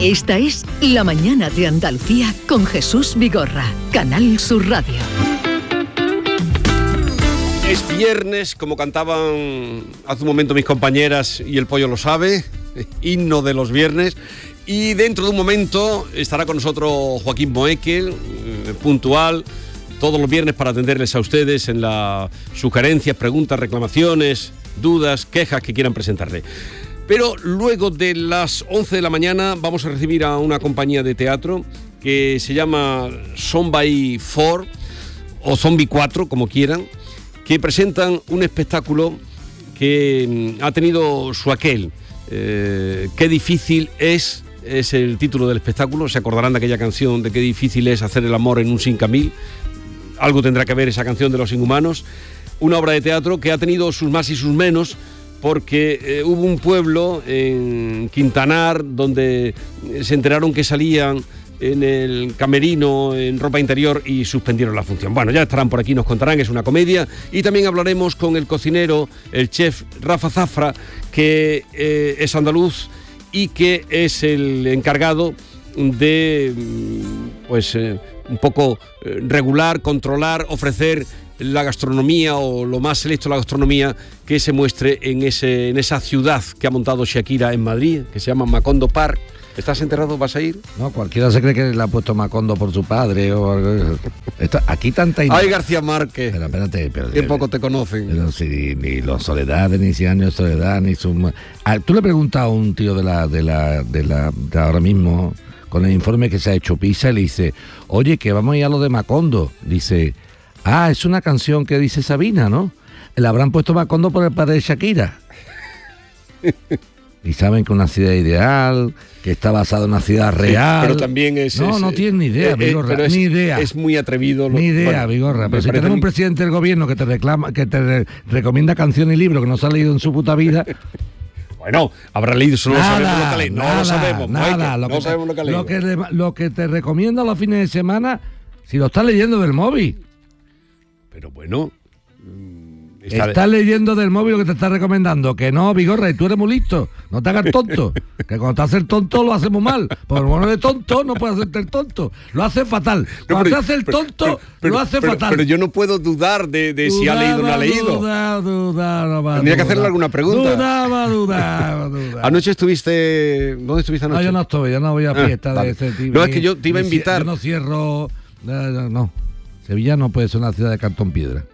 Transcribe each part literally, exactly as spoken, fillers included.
Esta es La Mañana de Andalucía con Jesús Vigorra, Canal Sur Radio. Es viernes, como cantaban hace un momento mis compañeras y el pollo lo sabe, himno de los viernes. Y dentro de un momento estará con nosotros Joaquín Moekel, eh, puntual, todos los viernes para atenderles a ustedes en las sugerencias, preguntas, reclamaciones, dudas, quejas que quieran presentarle. Pero luego de las once de la mañana vamos a recibir a una compañía de teatro que se llama Zombie cuatro o Zombie cuatro, como quieran, que presentan un espectáculo que ha tenido su aquel. Eh, qué difícil es, es el título del espectáculo. Se acordarán de aquella canción de qué difícil es hacer el amor en un cinco mil. Algo tendrá que ver esa canción de Los Inhumanos. Una obra de teatro que ha tenido sus más y sus menos, porque eh, hubo un pueblo en Quintanar donde se enteraron que salían en el camerino en ropa interior y suspendieron la función. Bueno, ya estarán por aquí, nos contarán, es una comedia. Y también hablaremos con el cocinero, el chef Rafa Zafra, que eh, es andaluz y que es el encargado de, pues, eh, un poco eh, regular, controlar, ofrecer la gastronomía o lo más selecto de la gastronomía que se muestre en, ese, en esa ciudad que ha montado Shakira en Madrid, que se llama Macondo Park. ¿Estás enterrado? ¿Vas a ir? No, cualquiera se cree que le ha puesto Macondo por su padre o algo. Esto, aquí tanta... Ay, García Márquez. Pero espérate, pero... Qué poco te conocen. Pero si ni los Soledades, ni cien años de soledad, ni su... Ah, tú le preguntas a un tío de la, de la, de la, de ahora mismo, con el informe que se ha hecho Pisa, y le dice, oye, que vamos a ir a lo de Macondo. Dice... Ah, es una canción que dice Sabina, ¿no? Le habrán puesto Macondo por el padre de Shakira. Y saben que una ciudad ideal, que está basada en una ciudad real. Sí, pero también es... No, es, no tienen ni idea, eh, Vigorra, pero es, ni idea. Es muy atrevido. Lo, ni idea, bueno, Vigorra. Pero si parece... tenemos un presidente del gobierno que te reclama, que te re- recomienda canciones y libros que no se ha leído en su puta vida... Bueno, habrá leído, solo nada, sabemos lo que lee. No nada, lo sabemos. Nada, lo no que sabemos te, lo que ha leído. Lo que, le, lo que te recomienda los fines de semana, si lo estás leyendo del móvil. Pero bueno... Está... Estás leyendo del móvil lo que te está recomendando. Que no, Vigorra, y tú eres muy listo. No te hagas tonto. Que cuando te haces el tonto lo hacemos mal. Por bueno de tonto no puedes hacerte el tonto. Lo haces fatal. Cuando no, pero, te haces el tonto pero, pero, lo haces pero, fatal. Pero yo no puedo dudar de, de si ha leído o no ha leído. Dudar, dudar, no va, Tendría dudar. que hacerle alguna pregunta. Dudaba, dudaba, dudaba. Anoche estuviste... ¿Dónde estuviste anoche? No, yo no estoy. Yo no voy a fiesta ah, vale. de ese tipo. No, es que yo te iba a invitar. Yo no cierro... No, no. Sevilla no puede ser una ciudad de cartón piedra.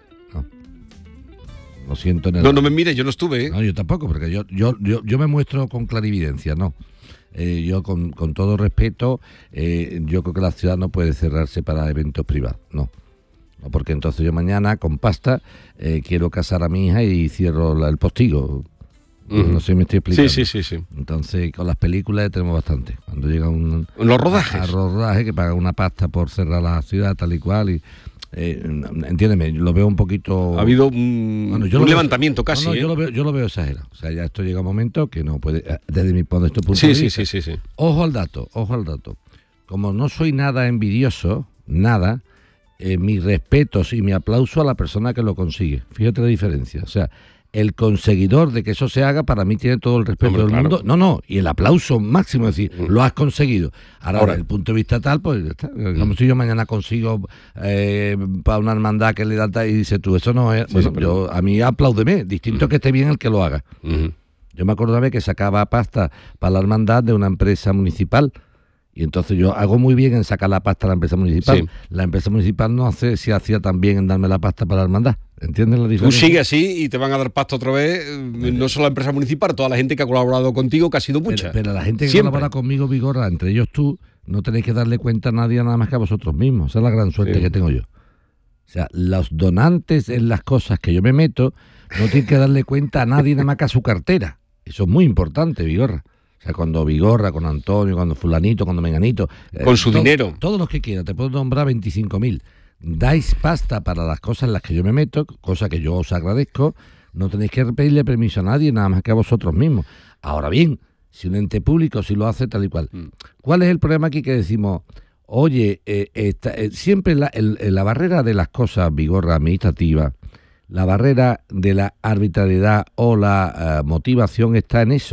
Lo siento. En el... No, no me mires, yo no estuve. ¿eh? No, yo tampoco, porque yo yo yo, yo me muestro con clarividencia, no. Eh, yo, con, con todo respeto, eh, yo creo que la ciudad no puede cerrarse para eventos privados, no. no porque entonces yo mañana, con pasta, eh, quiero casar a mi hija y cierro la, el postigo. Uh-huh. No sé si me estoy explicando. Sí, sí, sí, sí. Entonces, con las películas tenemos bastante. Cuando llega un... Los rodajes. A, a rodaje, que paga una pasta por cerrar la ciudad, tal y cual, y... Eh, entiéndeme, lo veo un poquito... Ha habido un, bueno, un veo, levantamiento casi. No, no, ¿eh? yo, lo veo, yo lo veo exagerado. O sea, ya esto llega un momento que no puede... Desde mi punto de sí, vista... Sí, sí, sí, sí. Ojo al dato, ojo al dato. Como no soy nada envidioso, nada, eh, mis respetos y mi aplauso a la persona que lo consigue. Fíjate la diferencia. O sea, el conseguidor de que eso se haga, para mí tiene todo el respeto Hombre, del claro. mundo. No, no, y el aplauso máximo, es decir, mm. lo has conseguido. Ahora, Ahora, desde el punto de vista tal, pues está. Mm. Como si yo mañana consigo eh, para una hermandad que le da y dices tú, eso no es... Sí, bueno, sí, yo, a mí apláudeme, distinto mm. que esté bien el que lo haga. Mm. Yo me acordaba que sacaba pasta para la hermandad de una empresa municipal. Y entonces yo hago muy bien en sacar la pasta a la empresa municipal. Sí. La empresa municipal no hace si hacía tan bien en darme la pasta para la hermandad. ¿Entiendes la diferencia? Tú sigues así y te van a dar pasta otra vez, pero, no solo la empresa municipal, toda la gente que ha colaborado contigo, que ha sido mucha. Pero, pero la gente que Siempre. colabora conmigo, Vigorra, entre ellos tú, no tenéis que darle cuenta a nadie nada más que a vosotros mismos. Esa es la gran suerte sí. que tengo yo. O sea, los donantes en las cosas que yo me meto, no tienen que darle cuenta a nadie nada más que a su cartera. Eso es muy importante, Vigorra. O sea, cuando Vigorra, con Antonio, cuando fulanito, cuando menganito... Con eh, su todo, dinero. Todos los que quieran, te puedo nombrar veinticinco mil. Dais pasta para las cosas en las que yo me meto, cosa que yo os agradezco, no tenéis que pedirle permiso a nadie, nada más que a vosotros mismos. Ahora bien, si un ente público si lo hace tal y cual. ¿Cuál es el problema aquí que decimos? Oye, eh, esta, eh, siempre la, el, la barrera de las cosas, Vigorra, administrativa, la barrera de la arbitrariedad o la uh, motivación está en eso.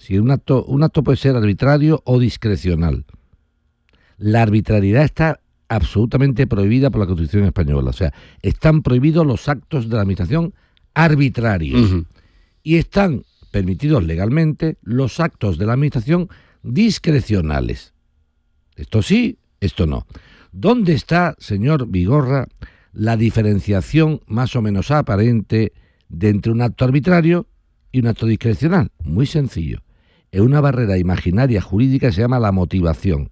Si un acto, un acto puede ser arbitrario o discrecional. La arbitrariedad está absolutamente prohibida por la Constitución española. O sea, están prohibidos los actos de la administración arbitrarios. Uh-huh. Y están permitidos legalmente los actos de la administración discrecionales. Esto sí, esto no. ¿Dónde está, señor Vigorra, la diferenciación más o menos aparente de entre un acto arbitrario y un acto discrecional? Muy sencillo. Es una barrera imaginaria jurídica que se llama la motivación.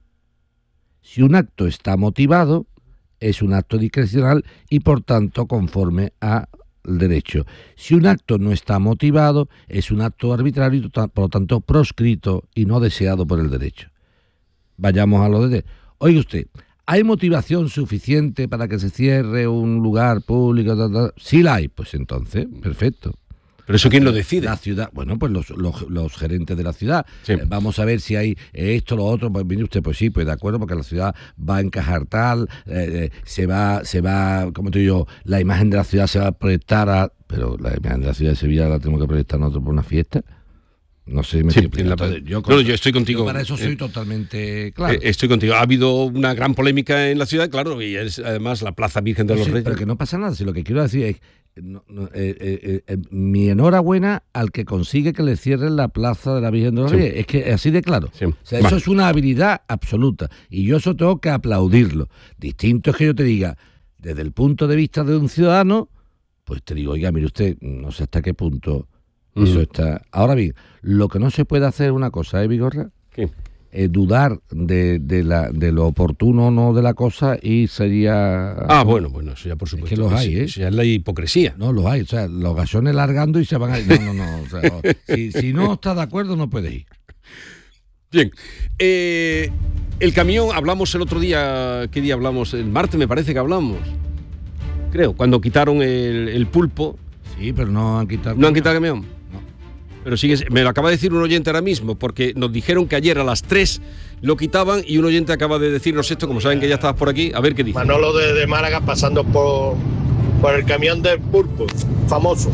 Si un acto está motivado, es un acto discrecional y por tanto conforme al derecho. Si un acto no está motivado, es un acto arbitrario y por lo tanto proscrito y no deseado por el derecho. Vayamos a lo de... Oiga usted, ¿hay motivación suficiente para que se cierre un lugar público? Ta, ta? Sí la hay, pues entonces, perfecto. ¿Pero eso quién lo decide? La ciudad, bueno, pues los, los, los gerentes de la ciudad. Sí. Eh, vamos a ver si hay esto, lo otro. Pues mire usted, pues sí, pues de acuerdo, porque la ciudad va a encajar tal, eh, eh, se va, se va, como te digo, la imagen de la ciudad se va a proyectar a... Pero la imagen de la ciudad de Sevilla la tenemos que proyectar nosotros por una fiesta. No sé, me sí, estoy la, Entonces, yo, no, yo estoy contigo. Yo para eso soy eh, totalmente claro. Eh, estoy contigo. Ha habido una gran polémica en la ciudad, claro, y es además la Plaza Virgen de los sí, Reyes. Pero que no pasa nada. Si lo que quiero decir es no, no, eh, eh, eh, mi enhorabuena al que consigue que le cierren la Plaza de la Virgen de los sí. Reyes. Es que es así de claro. Sí. O sea, eso vale. Es una habilidad absoluta y yo eso tengo que aplaudirlo. Distinto es que yo te diga, desde el punto de vista de un ciudadano, pues te digo, oiga, mire usted, no sé hasta qué punto uh-huh. eso está. Ahora bien, lo que no se puede hacer es una cosa, ¿eh, Vigorra? ¿Qué? Eh, dudar de, de, la, de lo oportuno o no de la cosa y sería... Ah, bueno, bueno, eso ya por supuesto. Es que los hay, ¿eh? Eso ya es la hipocresía. No, los hay, o sea, los gasones largando y se van a ir. No, no, no, o sea, si, si no estás de acuerdo no puedes ir. Bien, eh, el camión, hablamos el otro día, ¿qué día hablamos? El martes me parece que hablamos, creo, cuando quitaron el, el pulpo. Sí, pero no han quitado... ¿No han quitado el camión? Pero sigue, me lo acaba de decir un oyente ahora mismo, porque nos dijeron que ayer a las tres lo quitaban y un oyente acaba de decirnos esto, como saben que ya estabas por aquí, a ver qué dice. Manolo de, de Málaga pasando por, por el camión del pulpo, famoso.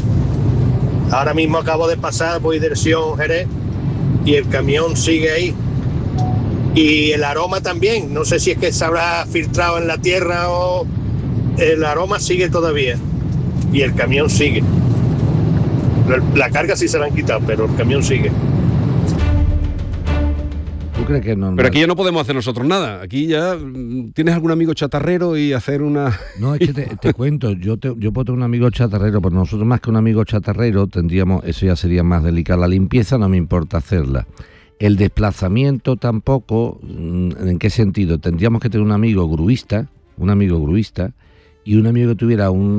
Ahora mismo acabo de pasar por dirección Jerez y el camión sigue ahí. Y el aroma también, no sé si es que se habrá filtrado en la tierra o el aroma sigue todavía. Y el camión sigue. La carga sí se la han quitado, pero el camión sigue. ¿Tú crees que es normal? Pero aquí ya no podemos hacer nosotros nada. Aquí ya tienes algún amigo chatarrero y hacer una... No, es que te, te cuento, yo, te, yo puedo tener un amigo chatarrero, pero nosotros más que un amigo chatarrero tendríamos, eso ya sería más delicado. La limpieza no me importa hacerla. El desplazamiento tampoco, ¿en qué sentido? Tendríamos que tener un amigo gruista, un amigo gruista, y un amigo que tuviera un,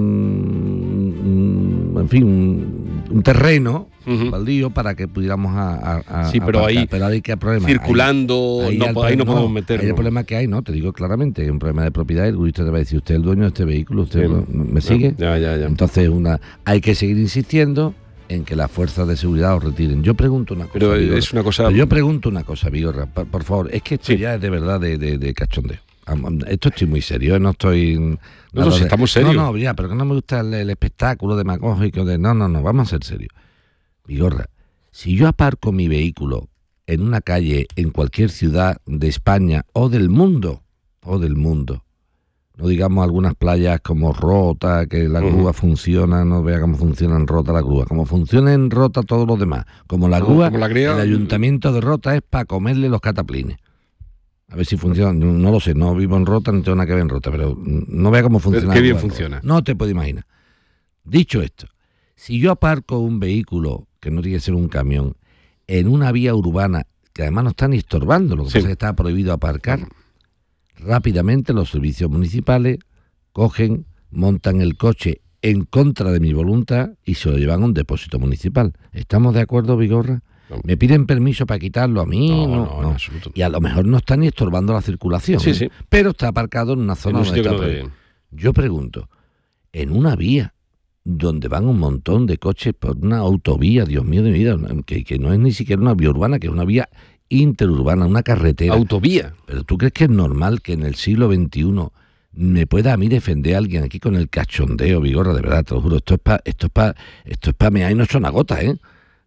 un en fin, un, un terreno uh-huh. baldío para que pudiéramos a, a, a sí, pero aparcar. ahí, pero ahí qué problema. circulando, ahí, ahí, no, ahí no podemos meternos. Ahí el problema que hay, no, te digo claramente, hay un problema de propiedad. El jurista te va a decir, usted es el dueño de este vehículo, usted sí. me sigue. Ya, ya, ya. Entonces una, hay que seguir insistiendo en que las fuerzas de seguridad os retiren. Yo pregunto una cosa. Pero Vigorra, es una cosa. Pero yo pregunto una cosa, Vigorra, por, por favor, es que esto sí. ya es de verdad de, de, de cachondeo. Esto estoy muy serio, no estoy... No, no, si estamos serios. No, no, ya, pero que no me gusta el, el espectáculo demagógico de... No, no, no, vamos a ser serios. Vigorra, si yo aparco mi vehículo en una calle, en cualquier ciudad de España o del mundo, o del mundo, no digamos algunas playas como Rota, que la uh-huh. grúa funciona, no vea cómo funciona en Rota la grúa, como funciona en Rota todos los demás, como la grúa, como la grúa el ayuntamiento de Rota es para comerle los cataplines. A ver si funciona, no lo sé, no vivo en Rota, no tengo nada que ver en Rota, pero no vea cómo funciona. Qué bien funciona. No te puedo imaginar. Dicho esto, si yo aparco un vehículo, que no tiene que ser un camión, en una vía urbana, que además no está ni estorbando, lo que sí. pasa es que está prohibido aparcar, rápidamente los servicios municipales cogen, montan el coche en contra de mi voluntad y se lo llevan a un depósito municipal. ¿Estamos de acuerdo, Vigorra? No. Me piden permiso para quitarlo a mí, no, no, no, no. no y a lo mejor no está ni estorbando la circulación, sí, ¿eh? sí. Pero está aparcado en una zona donde está prohibido. Yo pregunto, en una vía donde van un montón de coches por una autovía, Dios mío de mi vida, que, que no es ni siquiera una vía urbana, que es una vía interurbana, una carretera. Autovía. Pero ¿tú crees que es normal que en el siglo veintiuno me pueda a mí defender a alguien aquí con el cachondeo, Vigorra? De verdad, te lo juro, esto es para esto es para esto es para mear y no son a gota, ¿eh?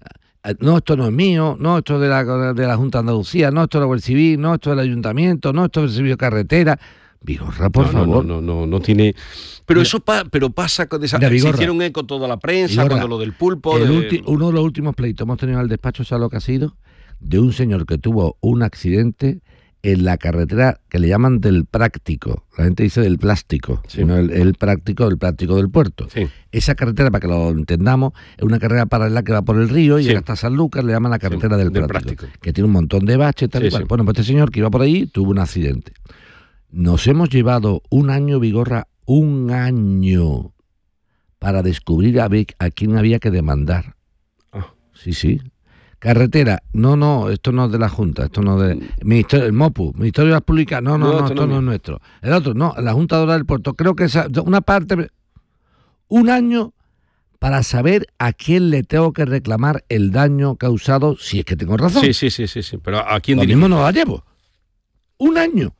no, esto no es mío, no, esto es de la, de la Junta de Andalucía, no, esto es la Guardia Civil, no, esto es del Ayuntamiento, no, esto es el Servicio de Carretera. Vigorra, por no, favor. No, no, no, no tiene... Pero Mira, eso pa, pero pasa con esa... Vigorra, se hicieron eco toda la prensa, Vigorra, cuando lo del pulpo... El de... ulti, uno de los últimos pleitos hemos tenido en el despacho, ¿sabes lo que ha sido? De un señor que tuvo un accidente en la carretera que le llaman del práctico. La gente dice del plástico, sí. sino el, el práctico, el práctico del puerto. Sí. Esa carretera, para que lo entendamos, es una carretera paralela que va por el río y sí. llega hasta San Lucas, le llaman la carretera sí, del, del práctico, práctico, que tiene un montón de baches y tal sí, y cual. Sí. Bueno, pues este señor que iba por ahí tuvo un accidente. Nos hemos llevado un año, Vigorra, un año para descubrir a, a quién había que demandar. Ah. Sí, sí. Carretera, no, no, esto no es de la Junta, esto no es de... Ministerio, el MOPU, Ministerio de las Públicas, no, no, no, no esto no, no es nuestro. El otro, no, la Junta de Obras del Puerto, creo que esa, una parte... Un año para saber a quién le tengo que reclamar el daño causado, si es que tengo razón. Sí, sí, sí, sí, sí. Pero ¿a quién Lo mismo no la llevo. Un año.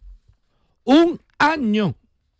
Un año.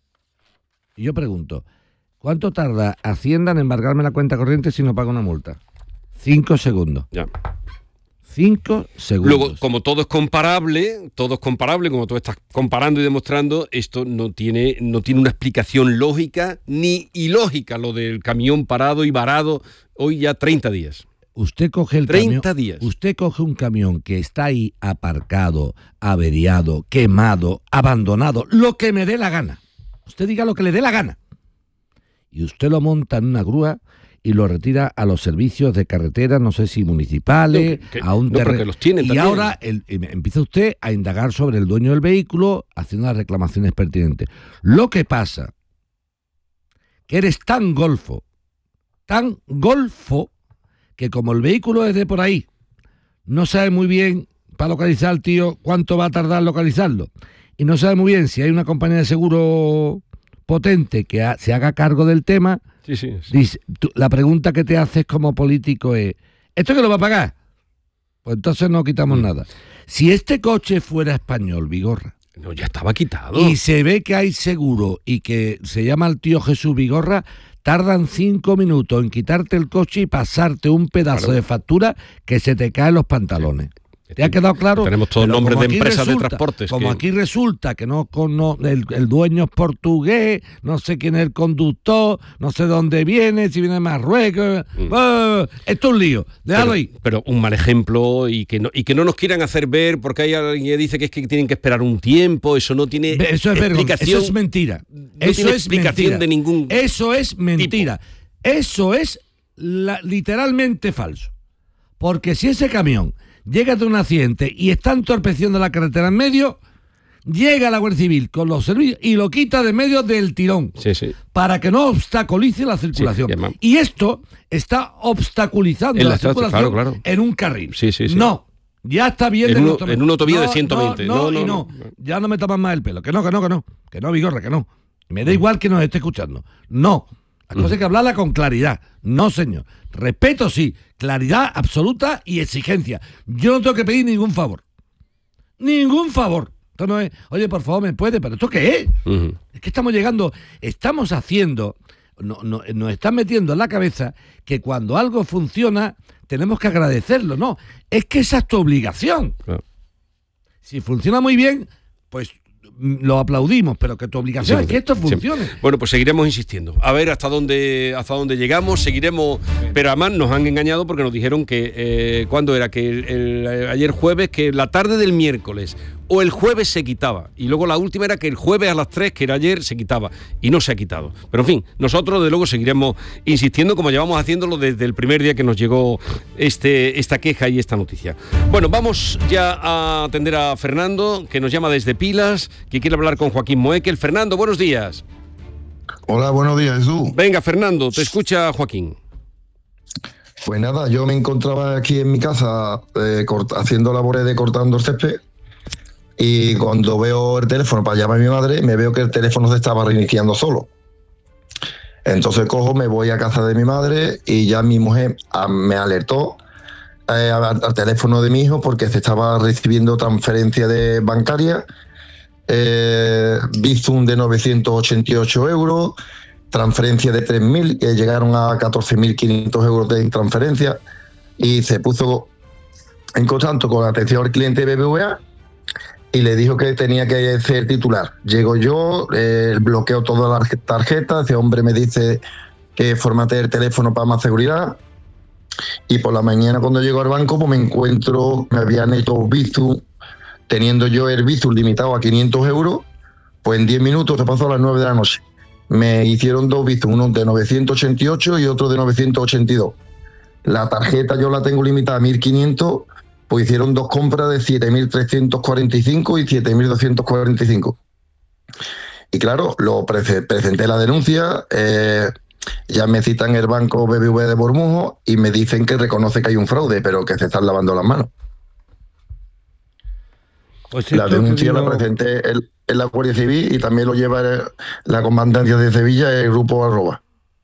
Y yo pregunto, ¿cuánto tarda Hacienda en embargarme la cuenta corriente si no pago una multa? Cinco segundos. Ya. Cinco segundos. Luego, como todo es comparable, todo es comparable, como tú estás comparando y demostrando, esto no tiene, no tiene una explicación lógica ni ilógica, lo del camión parado y varado hoy ya treinta días. Usted coge el treinta camión, días. Usted coge un camión que está ahí aparcado, averiado, quemado, abandonado, lo que me dé la gana. Usted diga lo que le dé la gana. Y usted lo monta en una grúa y lo retira a los servicios de carretera, no sé si municipales, no, que, a un no, terreno. Los tienen y también. ahora el, empieza usted a indagar sobre el dueño del vehículo, haciendo las reclamaciones pertinentes. Lo que pasa, que eres tan golfo, tan golfo, que como el vehículo es de por ahí, no sabe muy bien para localizar al tío cuánto va a tardar en localizarlo. Y no sabe muy bien si hay una compañía de seguro potente que ha, se haga cargo del tema. Sí, sí, sí. Dice, tú, la pregunta que te haces como político es, ¿esto que lo va a pagar? Pues entonces no quitamos mm. nada. Si este coche fuera español, Vigorra, no, ya estaba quitado. Y se ve que hay seguro y que se llama el tío Jesús Vigorra, tardan cinco minutos en quitarte el coche y pasarte un pedazo claro. de factura que se te caen los pantalones. Sí. ¿Te ha quedado claro? Tenemos todos nombres de empresas resulta, de transportes. Como que... aquí resulta que no, no el, el dueño es portugués, no sé quién es el conductor, no sé dónde viene, si viene de Marruecos. Mm. Oh, esto es un lío, déjalo pero, ahí. Pero un mal ejemplo y que, no, y que no nos quieran hacer ver porque hay alguien que dice que es que tienen que esperar un tiempo, eso no tiene eso es explicación. Eso es mentira. No eso tiene es explicación mentira. de ningún Eso es mentira. Tipo. Eso es la, literalmente falso. Porque si ese camión llega de un accidente y está entorpeciendo la carretera en medio, llega la Guardia Civil con los servicios y lo quita de medio del tirón sí, sí. para que no obstaculice la circulación. Sí, y, y esto está obstaculizando en la, la circulación claro, claro. en un carril. Sí, sí, sí. No, ya está bien. En, de uno, en una autovía no, de ciento veinte. No, no, no, y no, no. no. Ya no me tapas más el pelo. Que no, que no, que no. Que no, Vigorra, que no. Me da igual que nos esté escuchando. No. La cosa hay que hablarla con claridad. No, señor. Respeto, sí. Claridad absoluta y exigencia. Yo no tengo que pedir ningún favor. Ningún favor. Esto no es, oye, por favor, me puede, pero ¿esto qué es? Uh-huh. Es que estamos llegando, estamos haciendo, no, no, nos están metiendo en la cabeza que cuando algo funciona tenemos que agradecerlo. No, es que esa es tu obligación. Claro. Si funciona muy bien, pues lo aplaudimos, pero que tu obligación sí, es que esto funcione. Sí. Bueno, pues seguiremos insistiendo. A ver hasta dónde hasta dónde llegamos, seguiremos, pero además nos han engañado porque nos dijeron que, eh, ¿cuándo era? Que el, el, ayer jueves, que la tarde del miércoles o el jueves se quitaba. Y luego la última era que el jueves a las tres, que era ayer, se quitaba. Y no se ha quitado. Pero en fin, nosotros de luego seguiremos insistiendo como llevamos haciéndolo desde el primer día que nos llegó este, esta queja y esta noticia. Bueno, vamos ya a atender a Fernando, que nos llama desde Pilas, que quiere hablar con Joaquín Moekel. Fernando, buenos días. Hola, buenos días, Jesús. Venga, Fernando, te escucha Joaquín. Pues nada, yo me encontraba aquí en mi casa eh, cort- haciendo labores de cortando el césped. Y cuando veo el teléfono para llamar a mi madre, me veo que el teléfono se estaba reiniciando solo. Entonces cojo, me voy a casa de mi madre y ya mi mujer a, me alertó eh, al, al teléfono de mi hijo porque se estaba recibiendo transferencia de bancaria, eh, Bizum de novecientos ochenta y ocho euros, transferencia de tres mil, que llegaron a catorce mil quinientos euros de transferencia. y se puso en contacto con la atención al cliente B B V A y le dijo que tenía que ser titular. Llego yo, eh, bloqueo todas las tarjetas, ese hombre me dice que formate el teléfono para más seguridad, y por la mañana cuando llego al banco pues me encuentro, me habían hecho Bizum, teniendo yo el Bizum limitado a quinientos euros, pues en diez minutos se pasó a las nueve de la noche. Me hicieron dos Bizum, uno de novecientos ochenta y ocho y otro de novecientos ochenta y dos. La tarjeta yo la tengo limitada a mil quinientos, pues hicieron dos compras de siete mil trescientos cuarenta y cinco y siete mil doscientos cuarenta y cinco. Y claro, lo pre- presenté la denuncia, eh, ya me citan el banco B B V de Bormujo y me dicen que reconoce que hay un fraude, pero que se están lavando las manos. Pues la esto denuncia digo... la presenté en, en la Guardia Civil y también lo lleva el, la Comandancia de Sevilla, el grupo Arroba.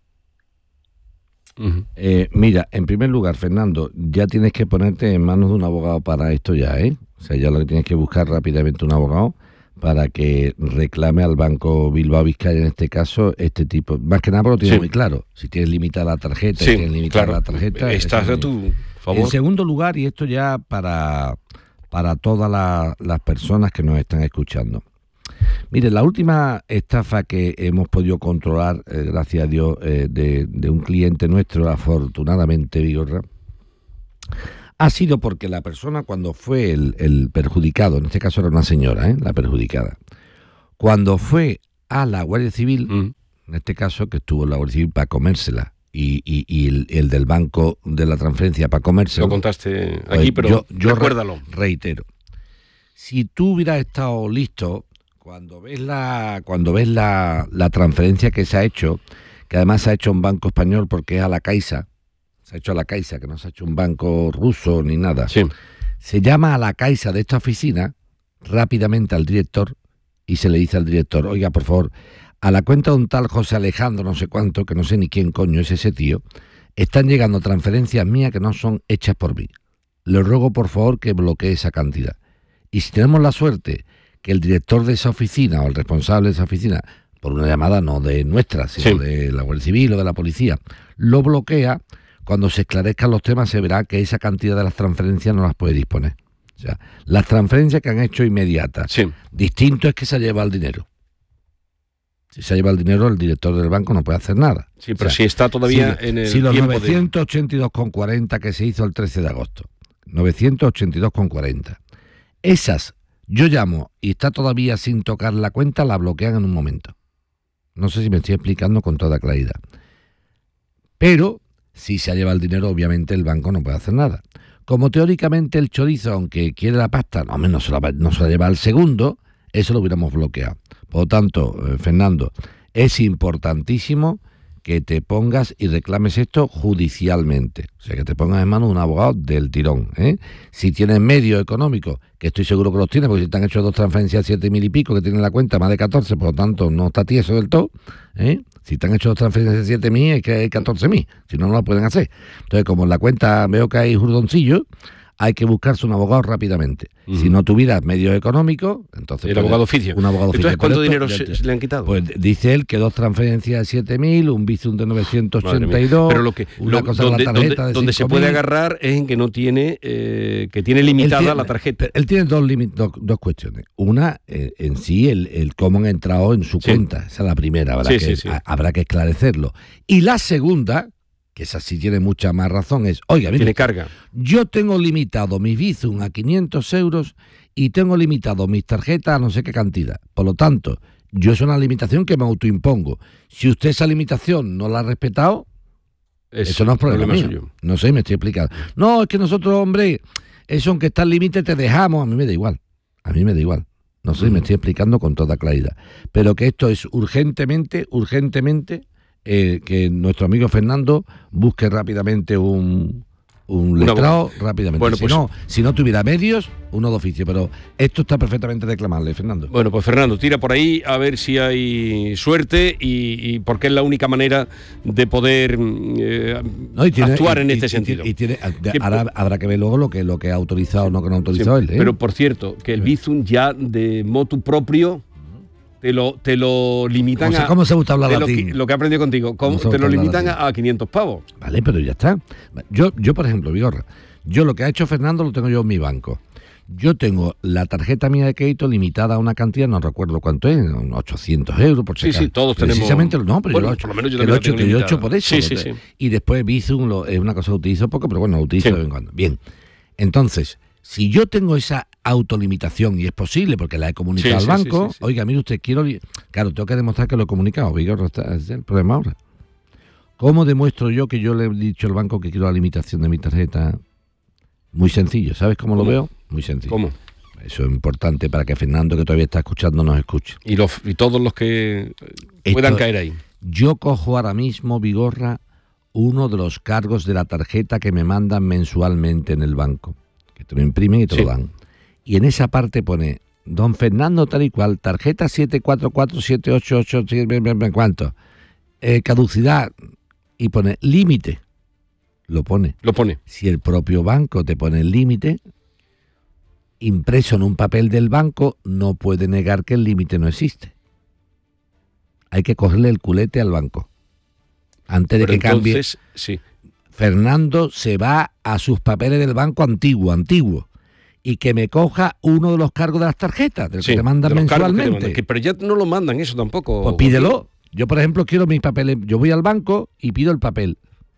Eh, mira, en primer lugar, Fernando, ya tienes que ponerte en manos de un abogado para esto ya, ¿eh? O sea, ya lo que tienes que buscar rápidamente un abogado para que reclame al Banco Bilbao Vizcaya, en este caso, este tipo. Más que nada porque lo tienes sí. muy claro. Si tienes limitada la tarjeta, sí, si tienes limitada claro. la tarjeta... Estás es a tu favor. En segundo lugar, y esto ya para, para todas la, las personas que nos están escuchando. Mire, la última estafa que hemos podido controlar, eh, gracias a Dios, eh, de, de un cliente nuestro, afortunadamente, Vigorra, ha sido porque la persona, cuando fue el, el perjudicado, en este caso era una señora, ¿eh? la perjudicada, cuando fue a la Guardia Civil, mm. en este caso que estuvo en la Guardia Civil para comérsela, y, y, y el, el del banco de la transferencia para comérsela. Lo contaste aquí, pues, pero yo, yo recuérdalo. Re, reitero, si tú hubieras estado listo... Cuando ves la cuando ves la, la transferencia que se ha hecho, que además se ha hecho un banco español porque es a la Caixa, se ha hecho a la Caixa, que no se ha hecho un banco ruso ni nada. Sí. Se llama a la Caixa de esta oficina rápidamente al director y se le dice al director, oiga, por favor, a la cuenta de un tal José Alejandro, no sé cuánto, que no sé ni quién coño es ese tío, están llegando transferencias mías que no son hechas por mí. Le ruego, por favor, que bloquee esa cantidad. Y si tenemos la suerte que el director de esa oficina o el responsable de esa oficina, por una llamada no de nuestra, sino sí. de la Guardia Civil o de la policía, lo bloquea, cuando se esclarezcan los temas se verá que esa cantidad de las transferencias no las puede disponer. O sea, las transferencias que han hecho inmediatas, sí. distinto es que se lleva el dinero. Si se lleva el dinero, el director del banco no puede hacer nada. Sí, pero o sea, si está todavía si, en el si los tiempo novecientos ochenta y dos con cuarenta de... que se hizo el trece de agosto, novecientos ochenta y dos con cuarenta, esas... Yo llamo y está todavía sin tocar la cuenta, la bloquean en un momento. No sé si me estoy explicando con toda claridad. Pero, si se ha llevado el dinero, obviamente el banco no puede hacer nada. Como teóricamente el chorizo, aunque quiere la pasta, no, no se la, no se la lleva al segundo, eso lo hubiéramos bloqueado. Por lo tanto, eh, Fernando, es importantísimo que te pongas y reclames esto judicialmente. O sea, que te pongas en manos de un abogado del tirón, ¿eh? Si tienes medios económicos, que estoy seguro que los tienes, porque si te han hecho dos transferencias siete mil y pico, que tienen la cuenta más de catorce, por lo tanto no está tieso del todo, ¿eh? Si te han hecho dos transferencias de siete mil, es que hay catorce mil, si no, no lo pueden hacer. Entonces, como en la cuenta veo que hay jurdoncillo, hay que buscarse un abogado rápidamente. Uh-huh. Si no tuvieras medios económicos, entonces... El abogado oficio. Un abogado Entonces, oficio. ¿cuánto dinero se, se le han quitado? Pues dice él que dos transferencias de siete mil, un Bizum de novecientos ochenta y dos, pero lo que, una lo, cosa donde, la tarjeta donde, de donde se puede agarrar es en que no tiene, eh, que tiene limitada tiene, la tarjeta. Él tiene dos, limit, dos, dos cuestiones. Una, eh, en sí, el, el cómo han entrado en su sí. cuenta. Esa es la primera, habrá, sí, que, sí, sí. A, habrá que esclarecerlo. Y la segunda... que esa sí tiene mucha más razón, es, oiga, mire, tiene carga. Yo tengo limitado mi Bizum a quinientos euros y tengo limitado mis tarjetas a no sé qué cantidad. Por lo tanto, yo es una limitación que me autoimpongo. Si usted esa limitación no la ha respetado, es eso no es problema, problema mío. Suyo. No sé, me estoy explicando. No, es que nosotros, hombre, eso aunque está al límite te dejamos. A mí me da igual. A mí me da igual. No sé, mm. me estoy explicando con toda claridad. Pero que esto es urgentemente, urgentemente... Eh, que nuestro amigo Fernando busque rápidamente un, un letrado no, rápidamente. Bueno, si, pues, no, si no tuviera medios, uno de oficio, pero esto está perfectamente reclamable, Fernando. Bueno, pues Fernando, tira por ahí a ver si hay suerte y, y porque es la única manera de poder eh, no, tiene, actuar y, en y, este y, sentido. Y tiene, ahora habrá que ver luego lo que, lo que ha autorizado o no que no ha autorizado sí, él. ¿eh? Pero por cierto, que el Bizum ya de motu propio te lo, te lo limitan o sea, a... ¿cómo se gusta hablar lo latín? que, lo que he aprendido contigo, ¿cómo, te lo limitan a, a quinientos pavos. Vale, pero ya está. Yo, yo por ejemplo, Vigorra, yo lo que ha hecho Fernando lo tengo yo en mi banco. Yo tengo la tarjeta mía de crédito limitada a una cantidad, no recuerdo cuánto es, ochocientos euros por Sí, checar. sí, todos Precisamente, tenemos... No, pero bueno, yo lo he hecho, por lo menos yo que también lo he la hecho, tengo que yo he hecho limitada. por eso. Sí, sí, sí. Y después Bizum lo, es una cosa que utilizo poco, pero bueno, lo utilizo Sí. de vez en cuando. Bien, entonces, si yo tengo esa autolimitación, y es posible porque la he comunicado Sí, al sí, banco, sí, sí, sí. oiga, mire usted, quiero... li- Claro, tengo que demostrar que lo he comunicado, Vigorra, está- es el problema ahora. ¿Cómo demuestro yo que yo le he dicho al banco que quiero la limitación de mi tarjeta? Muy sencillo, ¿sabes cómo, ¿Cómo? lo veo? Muy sencillo. ¿Cómo? Eso es importante para que Fernando, que todavía está escuchando, nos escuche. Y, los, y todos los que Esto- puedan caer ahí. Yo cojo ahora mismo, Vigorra, uno de los cargos de la tarjeta que me mandan mensualmente en el banco, que te lo imprimen y te Sí. lo dan. Y en esa parte pone, don Fernando tal y cual, tarjeta siete cuatro cuatro siete ocho ocho, ¿cuánto? Eh, caducidad, y pone límite. Lo pone. Lo pone. Si el propio banco te pone el límite, impreso en un papel del banco, no puede negar que el límite no existe. Hay que cogerle el culete al banco. Antes de Pero que cambie. entonces, sí. Fernando se va a sus papeles del banco antiguo, antiguo, y que me coja uno de los cargos de las tarjetas, del Sí, que te mandan de los cargos que te mensualmente. mandan, que- pero ya no lo mandan eso tampoco. Pues pídelo. Yo, por ejemplo, quiero mis papeles. Yo voy al banco y pido el papel.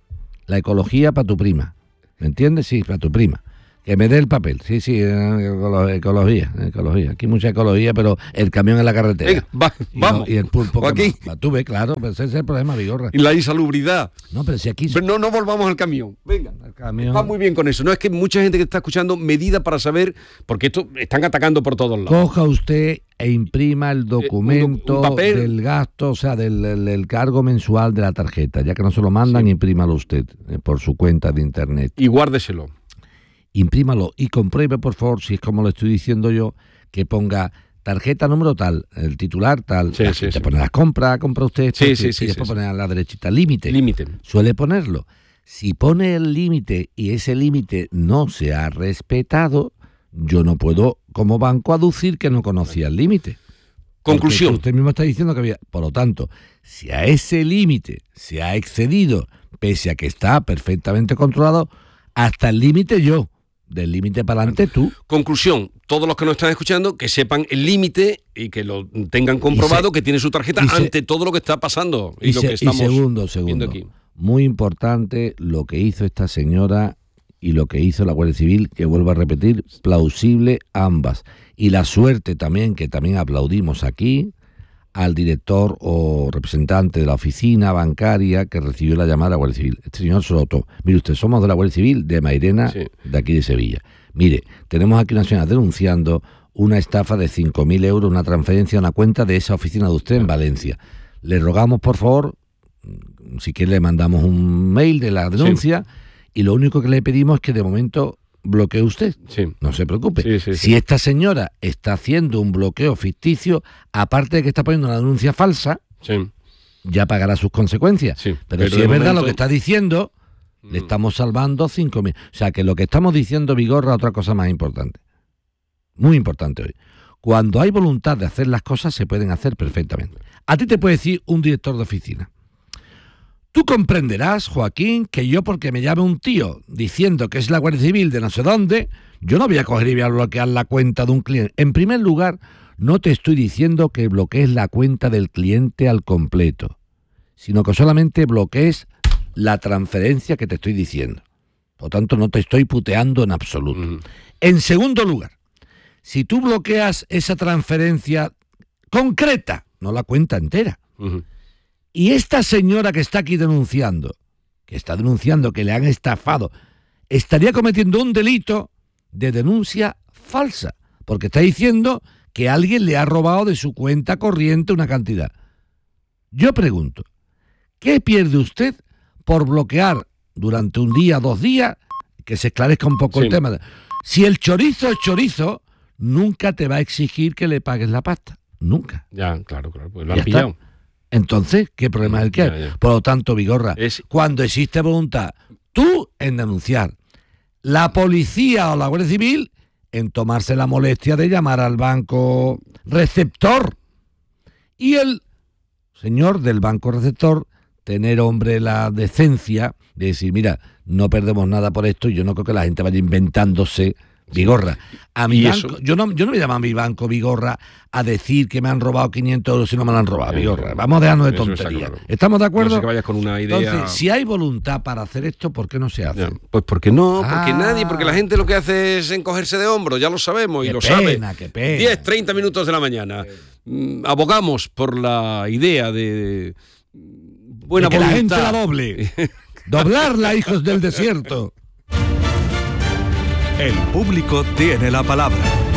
La ecología para tu prima. ¿Me entiendes? Sí, para tu prima. Que me dé el papel. Sí, sí, eh, ecolo- ecología, ecología. Aquí mucha ecología, pero el camión en la carretera. Venga, va, Y, vamos. y el pulpo. que Joaquín. más. Tú ves, claro, pero ese es el problema, Vigorra. Y la insalubridad. No, pero si aquí... Pero no, no volvamos al camión. Venga. El camión- Está muy bien con eso. No es que mucha gente que está escuchando medida para saber, porque esto están atacando por todos lados. Coja usted e imprima el documento un papel. del gasto, o sea, del, del- del cargo mensual de la tarjeta. Ya que no se lo mandan, Sí. imprímalo usted eh, por su cuenta de internet. Y guárdeselo. Imprímalo y compruebe, por favor, si es como lo estoy diciendo yo, que ponga tarjeta número tal, el titular tal, Sí, la sí, gente sí. pone las compras, compra usted esto, Sí, esto, sí, y sí, después sí, pone a la derechita límite. Límite. Suele ponerlo. Si pone el límite y ese límite no se ha respetado, yo no puedo, como banco, aducir que no conocía el límite. Conclusión. Porque usted mismo está diciendo que había. Por lo tanto, si a ese límite se ha excedido, pese a que está perfectamente controlado, hasta el límite yo. Del límite para adelante tú. Conclusión, todos los que nos están escuchando, que sepan el límite y que lo tengan comprobado, se- que tiene su tarjeta y se- ante todo lo que está pasando y, Y, lo se- que y estamos segundo, viendo segundo. aquí. Muy importante lo que hizo esta señora y lo que hizo la Guardia Civil, que vuelvo a repetir, plausible ambas. Y la suerte también, que también aplaudimos aquí, al director o representante de la oficina bancaria que recibió la llamada de la Guardia Civil. Este señor Soto, mire usted, somos de la Guardia Civil de Mairena, Sí. de aquí de Sevilla. Mire, tenemos aquí una señora denunciando una estafa de cinco mil euros, una transferencia a una cuenta de esa oficina de usted en Valencia. Le rogamos, por favor, si quiere le mandamos un mail de la denuncia y lo único que le pedimos es que de momento bloquee usted. Sí. No se preocupe. Sí, sí, sí. Si esta señora está haciendo un bloqueo ficticio, aparte de que está poniendo una denuncia falsa, Sí. ya pagará sus consecuencias. Sí, pero, pero si de es verdad momento- lo que está diciendo, le estamos salvando cinco mil. O sea, que lo que estamos diciendo, Vigorra, otra cosa más importante. Muy importante hoy. Cuando hay voluntad de hacer las cosas, se pueden hacer perfectamente. A ti te puede decir un director de oficina. Tú comprenderás, Joaquín, que yo porque me llame un tío diciendo que es la Guardia Civil de no sé dónde, yo no voy a coger y voy a bloquear la cuenta de un cliente. En primer lugar, no te estoy diciendo que bloquees la cuenta del cliente al completo, sino que solamente bloquees la transferencia que te estoy diciendo. Por lo tanto, no te estoy puteando en absoluto. Ujú. En segundo lugar, si tú bloqueas esa transferencia concreta, no la cuenta entera, Ujú. y esta señora que está aquí denunciando, que está denunciando que le han estafado, estaría cometiendo un delito de denuncia falsa, porque está diciendo que alguien le ha robado de su cuenta corriente una cantidad. Yo pregunto, ¿qué pierde usted por bloquear durante un día, dos días, que se esclarezca un poco Sí. el tema? Si el chorizo es chorizo, nunca te va a exigir que le pagues la pasta. Nunca. Ya, claro, claro, pues lo Ya han está. pillado. Entonces, ¿qué problema es el que hay? Ya, ya. Por lo tanto, Vigorra, Es- cuando existe voluntad, tú en denunciar, la policía o la Guardia Civil en tomarse la molestia de llamar al banco receptor Y el señor del banco receptor tener, hombre, la decencia de decir, mira, no perdemos nada por esto, y yo no creo que la gente vaya inventándose Vigorra. A mi banco, yo no, yo no me llamo a mi banco Vigorra a decir que me han robado quinientos euros si no me lo han robado, Vigorra. Vamos a dejarnos de tonterías. Claro. ¿Estamos de acuerdo? No sé que vayas con una idea. Entonces, si hay voluntad para hacer esto, ¿por qué no se hace? Ya, pues porque no, porque ah. nadie, porque la gente lo que hace es encogerse de hombros, ya lo sabemos y qué lo pena, sabe. Qué pena. diez, treinta minutos de la mañana. Mm, abogamos por la idea de buena de que voluntad. la gente la doble. Doblarla, hijos del desierto. El público tiene la palabra.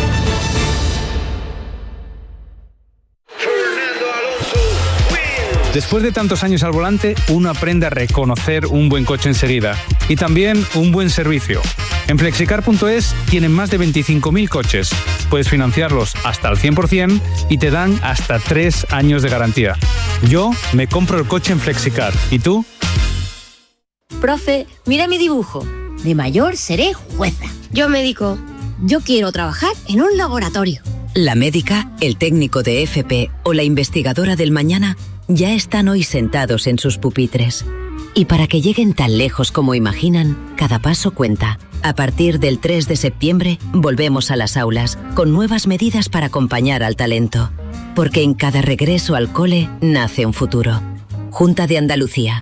Después de tantos años al volante, uno aprende a reconocer un buen coche enseguida y también un buen servicio. En flexicar punto es tienen más de veinticinco mil coches. Puedes financiarlos hasta el cien por ciento y te dan hasta tres años de garantía. Yo me compro el coche en Flexicar. ¿Y tú? Profe, mira mi dibujo. De mayor seré jueza. Yo médico. Yo quiero trabajar en un laboratorio. La médica, el técnico de F P o la investigadora del mañana ya están hoy sentados en sus pupitres. Y para que lleguen tan lejos como imaginan, cada paso cuenta. A partir del tres de septiembre, volvemos a las aulas, con nuevas medidas para acompañar al talento. Porque en cada regreso al cole nace un futuro. Junta de Andalucía.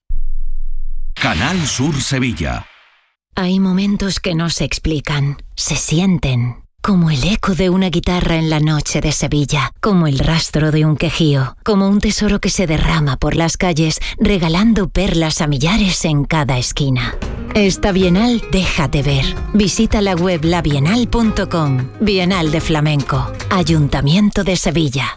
Canal Sur Sevilla. Hay momentos que no se explican, se sienten. Como el eco de una guitarra en la noche de Sevilla, como el rastro de un quejío, como un tesoro que se derrama por las calles, regalando perlas a millares en cada esquina. Esta Bienal déjate ver. Visita la web la bienal punto com. Bienal de Flamenco. Ayuntamiento de Sevilla.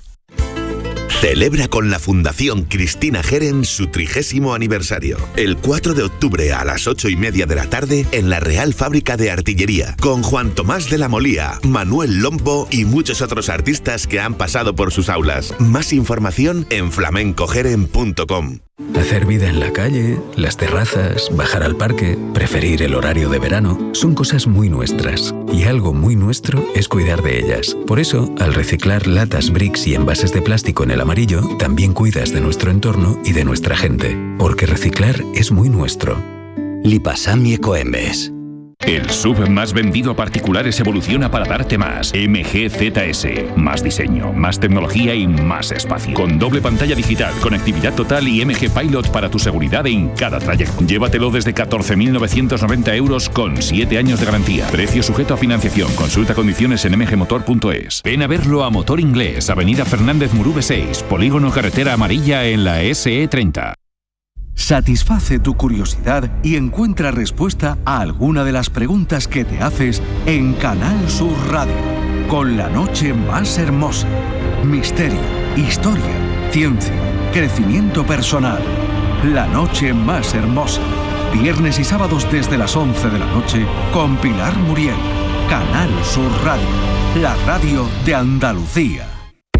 Celebra con la Fundación Cristina Geren su trigésimo aniversario. El cuatro de octubre a las ocho y media de la tarde en la Real Fábrica de Artillería, con Juan Tomás de la Molía, Manuel Lombo y muchos otros artistas que han pasado por sus aulas. Más información en flamenco geren punto com. Hacer vida en la calle, las terrazas, bajar al parque, preferir el horario de verano, son cosas muy nuestras. Y algo muy nuestro es cuidar de ellas. Por eso, al reciclar latas, bricks y envases de plástico en el amarillo, también cuidas de nuestro entorno y de nuestra gente. Porque reciclar es muy nuestro. Lipasam y Ecoembes. El S U V más vendido a particulares evoluciona para darte más. M G Z S. Más diseño, más tecnología y más espacio. Con doble pantalla digital, conectividad total y M G Pilot para tu seguridad en cada trayecto. Llévatelo desde catorce mil novecientos noventa euros con siete años de garantía. Precio sujeto a financiación. Consulta condiciones en m g motor punto es. Ven a verlo a Motor Inglés, Avenida Fernández Murube seis, Polígono Carretera Amarilla en la S E treinta. Satisface tu curiosidad y encuentra respuesta a alguna de las preguntas que te haces en Canal Sur Radio, con la noche más hermosa. Misterio, historia, ciencia, crecimiento personal. La noche más hermosa. Viernes y sábados desde las once de la noche con Pilar Muriel. Canal Sur Radio, la radio de Andalucía.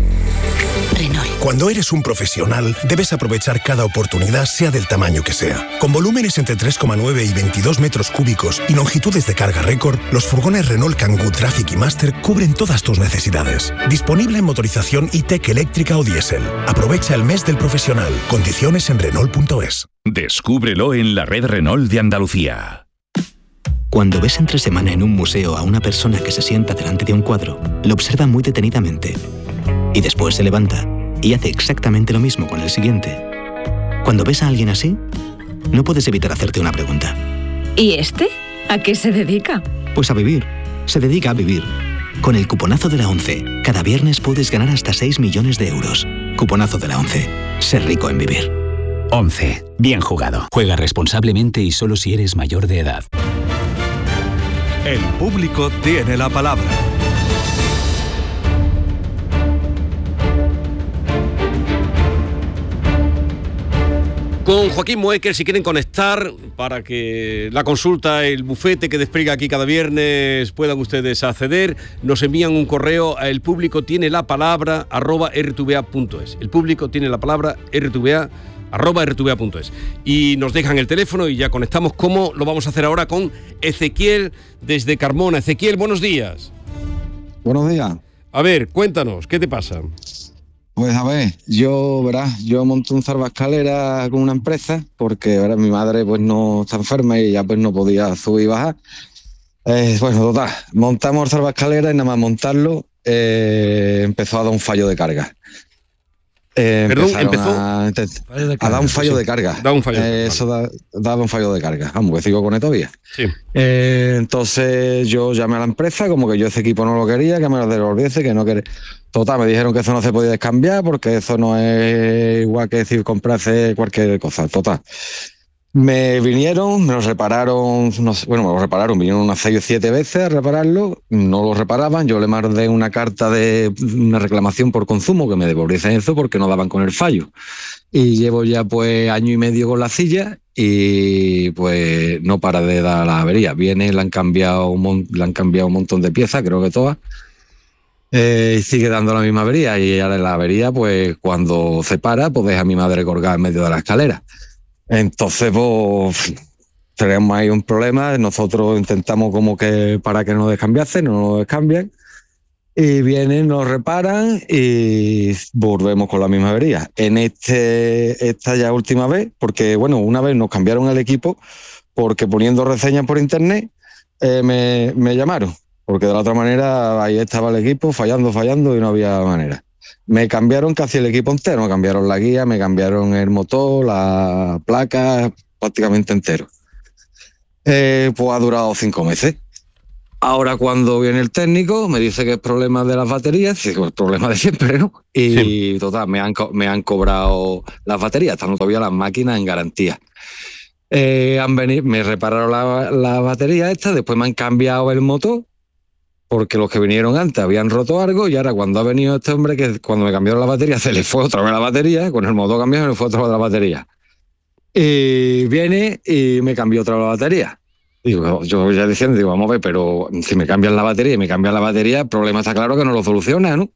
Renault. Cuando eres un profesional, debes aprovechar cada oportunidad, sea del tamaño que sea. Con volúmenes entre tres coma nueve y veintidós metros cúbicos y longitudes de carga récord, los furgones Renault Kangoo Traffic y Master cubren todas tus necesidades. Disponible en motorización E-Tech eléctrica o diésel. Aprovecha el mes del profesional. Condiciones en Renault punto es. Descúbrelo en la red Renault de Andalucía. Cuando ves entre semana en un museo a una persona que se sienta delante de un cuadro, lo observa muy detenidamente. Y después se levanta y hace exactamente lo mismo con el siguiente. Cuando ves a alguien así, no puedes evitar hacerte una pregunta. ¿Y este? ¿A qué se dedica? Pues a vivir. Se dedica a vivir. Con el cuponazo de la ONCE, cada viernes puedes ganar hasta seis millones de euros. Cuponazo de la ONCE. Ser rico en vivir. ONCE. Bien jugado. Juega responsablemente y solo si eres mayor de edad. El público tiene la palabra. Con Joaquín Moekel, si quieren conectar para que la consulta, el bufete que despliega aquí cada viernes puedan ustedes acceder, nos envían un correo a el público tiene la palabra arroba r t v a punto es. El público tiene la palabra r t v a arroba r t v a punto es. Y nos dejan el teléfono y ya conectamos. ¿Cómo lo vamos a hacer ahora? Con Ezequiel desde Carmona. Ezequiel, buenos días. Buenos días. A ver, cuéntanos, ¿qué te pasa? Pues a ver, yo, verás, yo monté un salvaescalera con una empresa porque, verás, mi madre pues no está enferma y ya pues no podía subir y bajar. Eh, bueno, total, montamos el salvaescalera y nada más montarlo eh, empezó a dar un fallo de carga. Eh, Perdón, empezó a, a dar un fallo sí. de carga. Da un fallo. Eh, eso da, daba un fallo de carga. Vamos, que sigo con él todavía. Sí. Eh, entonces yo llamé a la empresa, como que yo ese equipo no lo quería, que me lo devolviese, que no quería. Total, me dijeron que eso no se podía descambiar porque eso no es igual que decir comprarse cualquier cosa. Total. Me vinieron, me lo repararon, no sé, bueno, me lo repararon, vinieron unas seis o siete veces a repararlo, no lo reparaban, yo le mandé una carta de una reclamación por consumo que me devolviesen eso porque no daban con el fallo. Y llevo ya pues año y medio con la silla y pues no para de dar la avería. Viene, le han cambiado un, mon- le han cambiado un montón de piezas, creo que todas, eh, y sigue dando la misma avería. Y ahora la avería, pues cuando se para, pues deja a mi madre colgada en medio de la escalera. Entonces, pues, tenemos ahí un problema. Nosotros intentamos como que para que no descambiase, no nos descambian. Y vienen, nos reparan y volvemos con la misma avería. En este, esta ya última vez, porque bueno, una vez nos cambiaron el equipo porque poniendo reseñas por internet eh, me, me llamaron. Porque de la otra manera ahí estaba el equipo fallando, fallando y no había manera. Me cambiaron casi el equipo entero, me cambiaron la guía, me cambiaron el motor, la placa, prácticamente entero. Eh, pues ha durado cinco meses. Ahora cuando viene el técnico me dice que es problema de las baterías, digo, el problema de siempre, ¿no? Y sí. Total, me han, co- me han cobrado las baterías, están todavía las máquinas en garantía. Eh, han venido, me repararon la, la batería esta, después me han cambiado el motor, porque los que vinieron antes habían roto algo y ahora cuando ha venido este hombre, que cuando me cambiaron la batería se le fue otra vez la batería, con el motor cambiado se le fue otra vez la batería. Y viene y me cambió otra vez la batería. Digo, yo ya diciendo, digo, vamos a ver, pero si me cambian la batería y me cambian la batería, el problema está claro que no lo soluciona, ¿no?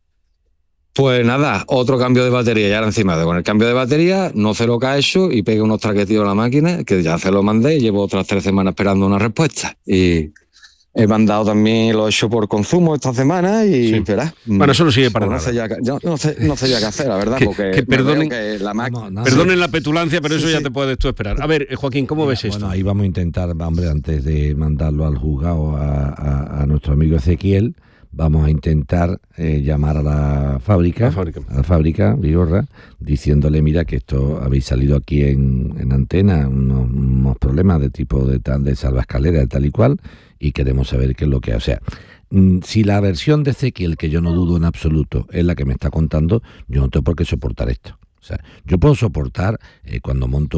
Pues nada, otro cambio de batería, y ahora encima de con el cambio de batería, no sé lo que ha hecho y pegué unos traquetillos a la máquina, que ya se lo mandé y llevo otras tres semanas esperando una respuesta. Y he mandado también lo hecho por consumo esta semana y Sí. verás. Bueno, eso no sirve para pues nada. No sé, ya, yo no, sé, no sé ya qué hacer, la verdad, Que- porque que me perdonen- veo que la máquina... Perdonen la petulancia, pero Sí, eso ya sí. te puedes tú esperar. A ver, eh, Joaquín, ¿cómo ves esto? Bueno, ahí vamos a intentar, hombre, antes de mandarlo al juzgado a, a- a nuestro amigo Ezequiel, vamos a intentar eh, llamar a la fábrica, La fábrica. a la fábrica, Vigorra, diciéndole, mira, que esto habéis salido aquí en, en antena, unos, unos problemas de tipo de tal, de salvaescalera, de tal y cual, y queremos saber qué es lo que hay. O sea, mm, si la versión de Ezequiel, que yo no dudo en absoluto, es la que me está contando, yo no tengo por qué soportar esto. O sea, yo puedo soportar eh, cuando monto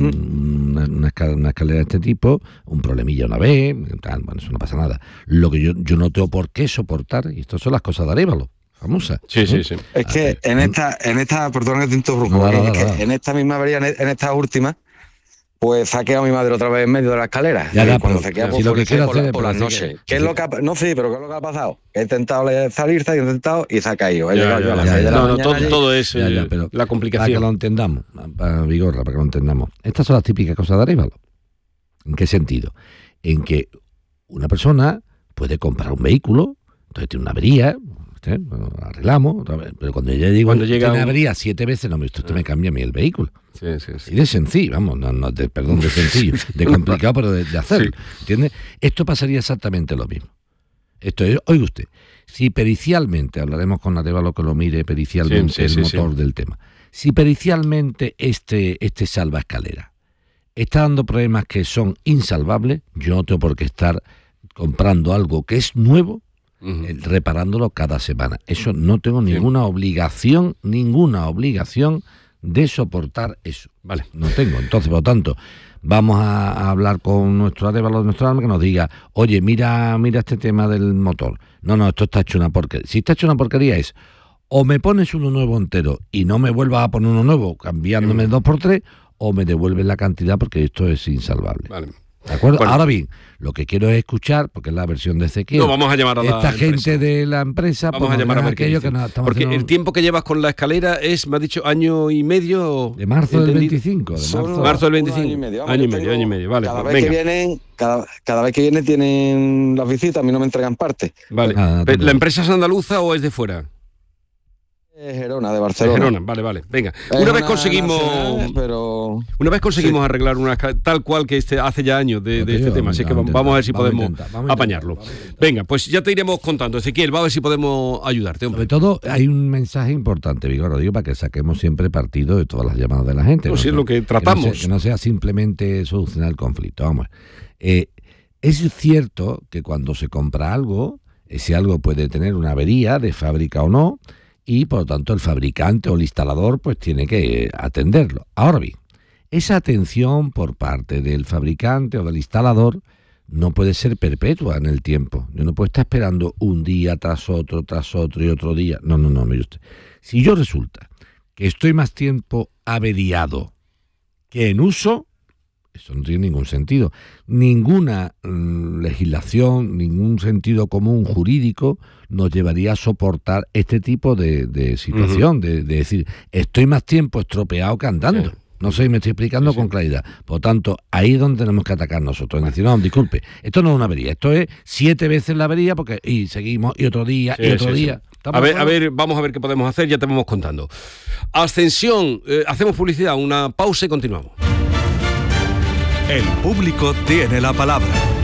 un, una, una escalera, una escalera de este tipo, un problemilla una vez, tal, bueno, eso no pasa nada. Lo que yo, yo no tengo por qué soportar, y esto son las cosas de Arévalo, famosas. Sí, sí, sí. Es que en esta, en esta, perdón que te interrumpo, No, no, es no, que no. en esta misma avería, en en esta última, pues saqué a mi madre otra vez en medio de la escalera. Ya, y ya, cuando pero- se queda pero por, si lo que por, quiero por, hacer la- es- por las pero sí noches. que- ¿Qué es sí. lo que ha, no, sí, pero ¿qué es lo que ha pasado? He intentado salirse, he intentado y se ha caído. He Ya, llegado ya, yo a las ya, seis de ya. la No, no, mañana todo, allí. todo es Ya, ya, eh, pero la Para que complicación. lo entendamos, para Vigorra, para que lo entendamos. Estas son las típicas cosas de Arévalo. ¿En qué sentido? En que una persona puede comprar un vehículo, entonces tiene una avería, ¿sí? Bueno, arreglamos, otra vez, pero cuando ya digo Cuando llega tiene un- avería siete veces, no, esto te me cambia a mí el vehículo. Sí, sí, sí. Y de sencillo, vamos, no, no, de, perdón, de sencillo, de complicado, pero de, de hacerlo. ¿Entiendes? Esto pasaría exactamente lo mismo. Esto es, oiga usted, si pericialmente, hablaremos con Arévalo que lo mire pericialmente Sí, sí, el sí, motor sí. del tema, si pericialmente este, este salvaescalera está dando problemas que son insalvables, yo no tengo por qué estar comprando algo que es nuevo, Ujú. eh, reparándolo cada semana. Eso no tengo ninguna obligación, ninguna obligación de soportar eso. Vale. No tengo. Entonces, por lo tanto, vamos a, a hablar con nuestro Arévalo de nuestro alma que nos diga, oye, mira, mira este tema del motor. No, no, esto está hecho una porquería. Si está hecho una porquería es, o me pones uno nuevo entero y no me vuelvas a poner uno nuevo cambiándome el dos por tres, o me devuelves la cantidad porque esto es insalvable. Vale. ¿De acuerdo? Bueno. Ahora bien, lo que quiero es escuchar, porque es la versión de Ezequiel. No, vamos a llamar a la Esta empresa. gente de la empresa. Vamos pues a llamar a nos ver qué aquello dicen. que nos estamos Porque haciendo el tiempo que llevas con la escalera es, me has dicho, año y medio. de marzo del ¿entendido? veinticinco. De Son marzo. Marzo del un veinticinco. año y medio, vamos, Año y yo medio, tengo- año y medio. Vale, cada pues vez venga. que vienen, cada, cada vez que vienen tienen las visitas, a mí no me entregan parte. Vale. Nada, no te Pe- ¿La preocupes. empresa es andaluza o es de fuera? Gerona, de Barcelona. De Gerona, vale, vale. Venga, Es una vez una conseguimos, nacional, pero una vez conseguimos Sí. arreglar una ca- tal cual que este hace ya años de, de este tema, así que vamos a vamos a ver si intentar, podemos vamos a intentar, vamos a apañarlo. Venga, pues ya te iremos contando, Ezequiel, vamos a ver si podemos ayudarte, hombre. Sobre todo hay un mensaje importante, Vigor, lo digo para que saquemos siempre partido de todas las llamadas de la gente. Pues sí, es lo que Que no tratamos. sea, que no sea simplemente solucionar el conflicto. Vamos. Eh, es cierto que cuando se compra algo, ese algo puede tener una avería de fábrica o no, y por lo tanto el fabricante o el instalador pues tiene que atenderlo. Ahora bien, esa atención por parte del fabricante o del instalador no puede ser perpetua en el tiempo. Yo no puedo estar esperando un día tras otro, tras otro y otro día. No, no, no, mire usted. Si yo resulta que estoy más tiempo averiado que en uso, eso no tiene ningún sentido. Ninguna mm, legislación, ningún sentido común jurídico nos llevaría a soportar este tipo de, de situación, uh-huh. de, de decir, estoy más tiempo estropeado que andando. Sí. No sé si me estoy explicando sí, sí. con claridad. Por lo tanto, ahí es donde tenemos que atacar nosotros. Es decir, no, disculpe, esto no es una avería, esto es siete veces la avería porque y seguimos, y otro día, sí, y otro sí, día. Sí. A ver, a ver, vamos a ver qué podemos hacer, ya te vamos contando. Ascensión, eh, hacemos publicidad, una pausa y continuamos. El público tiene la palabra.